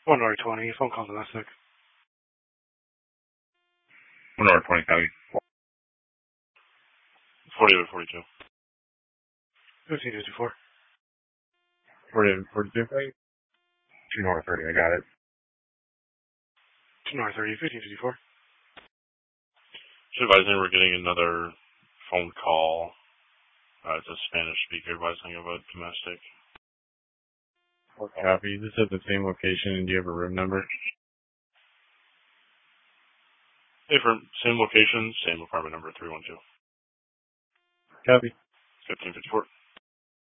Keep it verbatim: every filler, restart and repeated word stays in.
one R twenty, phone call domestic. one R twenty, copy. forty-eight forty-two. fifteen fifty-four. forty-eight forty-two. two North thirty, I got it. two North thirty, fifteen fifty-four. Just advising we're getting another phone call. Uh, it's a Spanish speaker advising of a domestic. Copy. This is the same location, and do you have a room number? Different, same location, same apartment number, three one two. Copy. fifteen fifty-four.